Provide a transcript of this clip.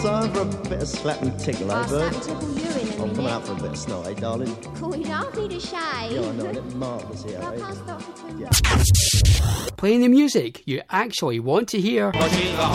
Time for a bit of slap and tickle, eh, I'll bird? slap and tickle you in a I'm minute. coming out for a bit of snot, eh, darling? Cool, you don't need a shave. Yeah, I know, isn't it marvellous here, I eh? can't stop for too long. Playing the music you actually want to hear.